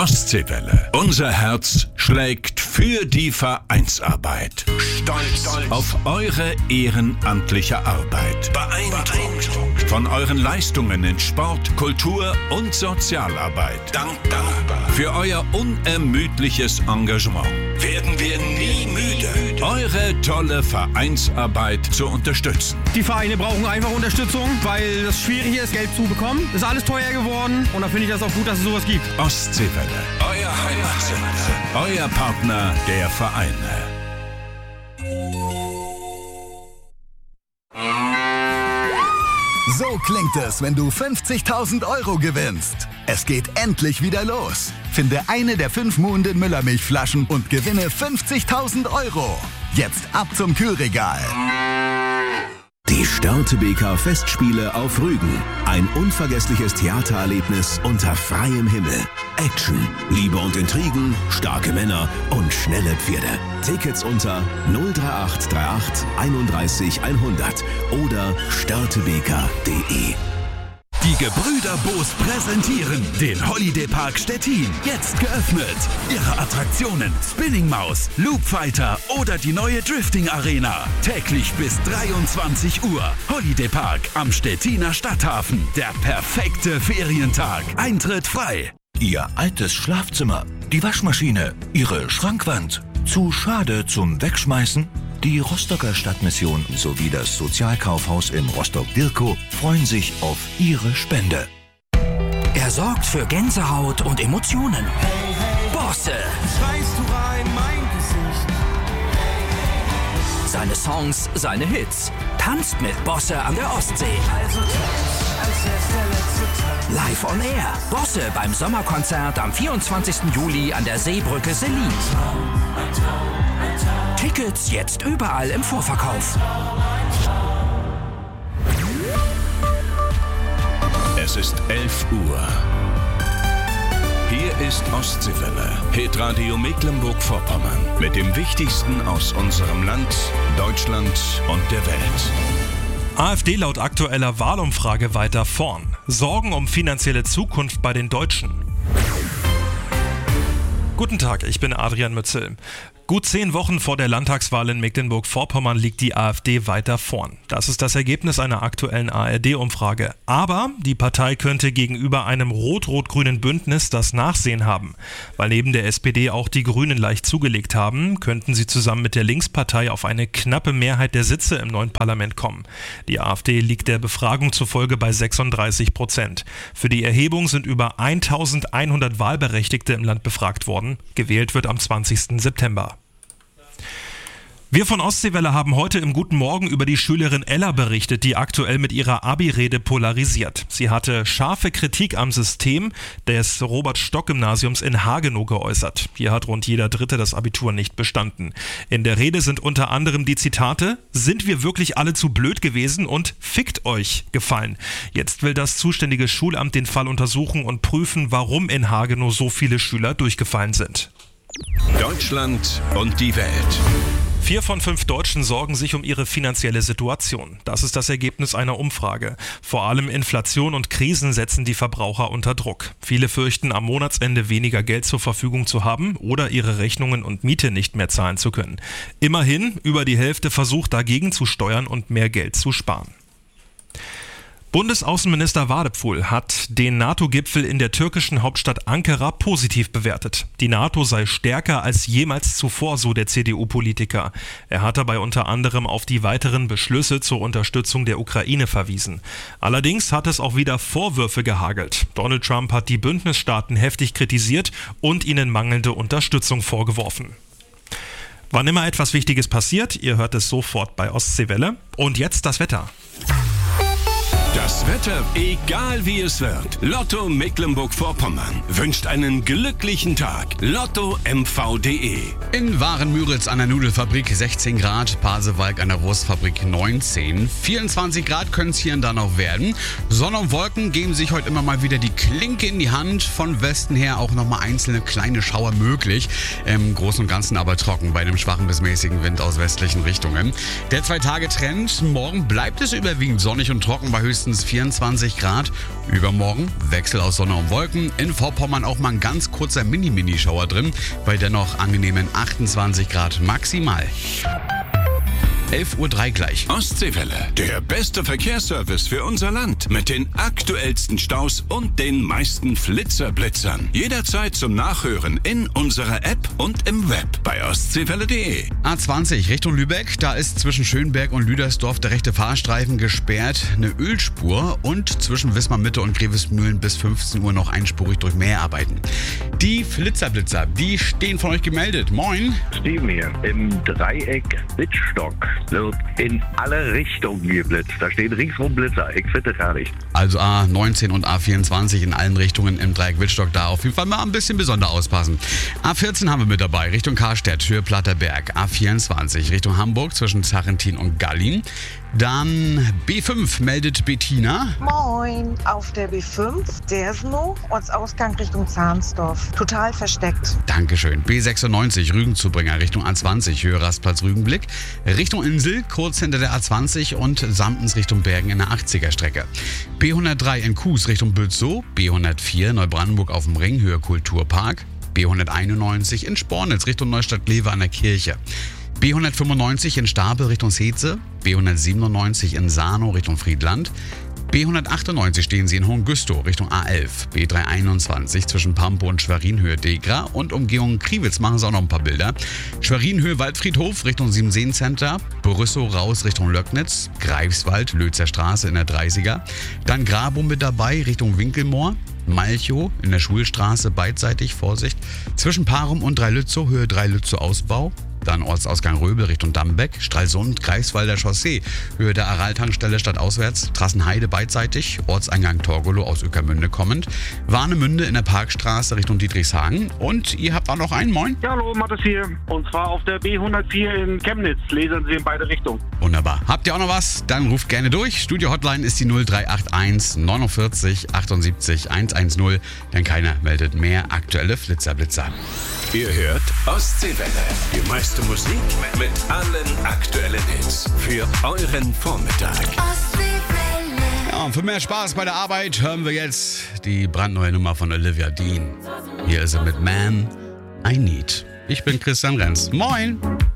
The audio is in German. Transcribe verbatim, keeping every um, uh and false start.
Ostseewelle. Unser Herz schlägt für die Vereinsarbeit. Stolz auf eure ehrenamtliche Arbeit. Beeindruckt von euren Leistungen in Sport, Kultur und Sozialarbeit. Dankbar für euer unermüdliches Engagement. Werden wir nie müde, eure tolle Vereinsarbeit zu unterstützen. Die Vereine brauchen einfach Unterstützung, weil es schwierig ist, Geld zu bekommen. Ist alles teuer geworden und da finde ich das auch gut, dass es sowas gibt. Ostseewelle, euer Heimatsender, euer Partner der Vereine. So klingt es, wenn du fünfzigtausend Euro gewinnst. Es geht endlich wieder los. Finde eine der fünf Muhnden Müllermilchflaschen und gewinne fünfzigtausend Euro. Jetzt ab zum Kühlregal. Die Störtebeker Festspiele auf Rügen. Ein unvergessliches Theatererlebnis unter freiem Himmel. Action, Liebe und Intrigen, starke Männer und schnelle Pferde. Tickets unter null drei acht drei acht einunddreißig hundert oder störtebeker punkt de. Die Gebrüder Boos präsentieren den Holiday Park Stettin. Jetzt geöffnet. Ihre Attraktionen Spinning Maus, Loop Fighter oder die neue Drifting Arena. Täglich bis dreiundzwanzig Uhr. Holiday Park am Stettiner Stadthafen. Der perfekte Ferientag. Eintritt frei. Ihr altes Schlafzimmer, die Waschmaschine, Ihre Schrankwand. Zu schade zum Wegschmeißen? Die Rostocker Stadtmission sowie das Sozialkaufhaus in Rostock-Dirkow freuen sich auf Ihre Spende. Er sorgt für Gänsehaut und Emotionen. Hey, hey, Bosse. Schreist du rein, mein Gesicht. Seine Songs, seine Hits. Tanzt mit Bosse an der Ostsee. Also tanz, als wär's der letzte Tag. Live on Air. Bosse beim Sommerkonzert am vierundzwanzigsten Juli an der Seebrücke Selin. Tickets jetzt überall im Vorverkauf. Es ist elf Uhr. Hier ist Ostseewelle, Hitradio Mecklenburg-Vorpommern mit dem Wichtigsten aus unserem Land, Deutschland und der Welt. AfD laut aktueller Wahlumfrage weiter vorn. Sorgen um finanzielle Zukunft bei den Deutschen. Guten Tag, ich bin Adrian Mützel. Gut zehn Wochen vor der Landtagswahl in Mecklenburg-Vorpommern liegt die AfD weiter vorn. Das ist das Ergebnis einer aktuellen A R D-Umfrage. Aber die Partei könnte gegenüber einem rot-rot-grünen Bündnis das Nachsehen haben. Weil neben der S P D auch die Grünen leicht zugelegt haben, könnten sie zusammen mit der Linkspartei auf eine knappe Mehrheit der Sitze im neuen Parlament kommen. Die AfD liegt der Befragung zufolge bei sechsunddreißig Prozent. Für die Erhebung sind über eintausendeinhundert Wahlberechtigte im Land befragt worden. Gewählt wird am zwanzigsten September. Wir von Ostseewelle haben heute im Guten Morgen über die Schülerin Ella berichtet, die aktuell mit ihrer Abi-Rede polarisiert. Sie hatte scharfe Kritik am System des Robert-Stock-Gymnasiums in Hagenow geäußert. Hier hat rund jeder Dritte das Abitur nicht bestanden. In der Rede sind unter anderem die Zitate: "Sind wir wirklich alle zu blöd gewesen?" und "Fickt euch" gefallen. Jetzt will das zuständige Schulamt den Fall untersuchen und prüfen, warum in Hagenow so viele Schüler durchgefallen sind. Deutschland und die Welt. Vier von fünf Deutschen sorgen sich um ihre finanzielle Situation. Das ist das Ergebnis einer Umfrage. Vor allem Inflation und Krisen setzen die Verbraucher unter Druck. Viele fürchten, am Monatsende weniger Geld zur Verfügung zu haben oder ihre Rechnungen und Miete nicht mehr zahlen zu können. Immerhin, über die Hälfte versucht dagegen zu steuern und mehr Geld zu sparen. Bundesaußenminister Wadepfuhl hat den NATO-Gipfel in der türkischen Hauptstadt Ankara positiv bewertet. Die NATO sei stärker als jemals zuvor, so der C D U-Politiker. Er hat dabei unter anderem auf die weiteren Beschlüsse zur Unterstützung der Ukraine verwiesen. Allerdings hat es auch wieder Vorwürfe gehagelt. Donald Trump hat die Bündnisstaaten heftig kritisiert und ihnen mangelnde Unterstützung vorgeworfen. Wann immer etwas Wichtiges passiert, ihr hört es sofort bei Ostseewelle. Und jetzt das Wetter. Das Wetter, egal wie es wird. Lotto Mecklenburg-Vorpommern wünscht einen glücklichen Tag. Lotto M V punkt de. In Waren-Müritz an der Nudelfabrik sechzehn Grad, Pasewalk an der Wurstfabrik neunzehn. vierundzwanzig Grad können es hier und da noch werden. Sonne und Wolken geben sich heute immer mal wieder die Klinke in die Hand. Von Westen her auch nochmal einzelne kleine Schauer möglich. Im Großen und Ganzen aber trocken bei einem schwachen bis mäßigen Wind aus westlichen Richtungen. Der Zwei-Tage-Trend. Morgen bleibt es überwiegend sonnig und trocken bei höchstens höchstens vierundzwanzig Grad. Übermorgen Wechsel aus Sonne und Wolken. In Vorpommern auch mal ein ganz kurzer Mini-Mini-Schauer drin, bei dennoch angenehmen achtundzwanzig Grad maximal. elf Uhr drei gleich. Ostseewelle, der beste Verkehrsservice für unser Land. Mit den aktuellsten Staus und den meisten Flitzerblitzern. Jederzeit zum Nachhören in unserer App und im Web bei ostseewelle punkt de. A zwanzig Richtung Lübeck. Da ist zwischen Schönberg und Lüdersdorf der rechte Fahrstreifen gesperrt. Eine Ölspur und zwischen Wismar-Mitte und Grevesmühlen bis fünfzehn Uhr noch einspurig durch Mäharbeiten. Die Flitzerblitzer, die stehen von euch gemeldet. Moin. Steven hier. Im Dreieck Wittstock wird in alle Richtungen geblitzt. Da stehen ringsrum Blitzer. Ich finde das herrlich. Also A neunzehn und A vierundzwanzig in allen Richtungen im Dreieck Wittstock. Da auf jeden Fall mal ein bisschen besonder auspassen. A vierzehn haben wir mit dabei. Richtung Karstedt, Höhe Platterberg. A vierundzwanzig Richtung Hamburg zwischen Zarentin und Gallin. Dann B fünf meldet Bettina. Moin, auf der B fünf, Dersno, Ortsausgang Richtung Zahnsdorf. Total versteckt. Dankeschön. B sechsundneunzig Rügenzubringer Richtung A zwanzig, Höhe Rastplatz Rügenblick. Richtung Insel, kurz hinter der A zwanzig und Samtens Richtung Bergen in der achtziger Strecke. B hundertdrei in Kues Richtung Bützow. B hundertvier Neubrandenburg auf dem Ring, Höhe Kulturpark. B hunderteinundneunzig in Spornitz Richtung Neustadt-Glewe an der Kirche. B hundertfünfundneunzig in Stapel Richtung Seetze, B hundertsiebenundneunzig in Sarnow Richtung Friedland, B hundertachtundneunzig stehen Sie in Hohengüstow Richtung A elf, B dreihunderteinundzwanzig zwischen Pampe und Schwerin-Höhe Degra und Umgehung Kriwitz machen Sie auch noch ein paar Bilder. Schwerin-Höhe Waldfriedhof Richtung Siebenseen-Center, Brüssow raus Richtung Löcknitz, Greifswald, Lötzer Straße in der dreißiger, dann Grabum mit dabei Richtung Winkelmoor, Malchow in der Schulstraße beidseitig, Vorsicht, zwischen Parum und Dreilützow, Höhe Dreilützow Ausbau, dann Ortsausgang Röbel Richtung Dammbeck, Stralsund, Greifswalder Chaussee, Höhe der Araltankstelle stadtauswärts, Trassenheide beidseitig, Ortseingang Torgelow aus Ueckermünde kommend, Warnemünde in der Parkstraße Richtung Dietrichshagen und ihr habt auch noch einen, moin. Ja, hallo, Mathis hier und zwar auf der B hundertvier in Chemnitz, lasern Sie in beide Richtungen. Wunderbar. Habt ihr auch noch was? Dann ruft gerne durch. Studio-Hotline ist die null drei acht eins neunundvierzig achtundsiebzig hundertzehn, denn keiner meldet mehr aktuelle Flitzerblitzer. Ihr hört Ostseewelle, die meiste Musik mit allen aktuellen Hits für euren Vormittag. Ja, und für mehr Spaß bei der Arbeit hören wir jetzt die brandneue Nummer von Olivia Dean. Hier ist sie mit Man I Need. Ich bin Christian Renz. Moin!